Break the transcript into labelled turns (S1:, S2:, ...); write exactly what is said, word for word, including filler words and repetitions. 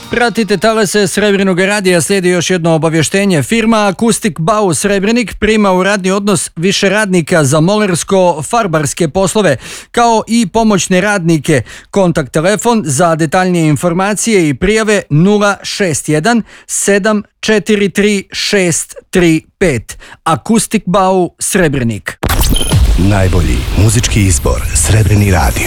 S1: Pratite talase Srebrnog radija, slijedi još jedno obavještenje. Firma Akustik Bau Srebrenik prima u radni odnos više radnika za molersko-farbarske poslove, kao i pomoćne radnike. Kontakt telefon za detaljnije informacije i prijave nula šest jedan sedam četiri tri šest tri pet. Akustik Bau Srebrenik.
S2: Najbolji muzički izbor Srebrni radio.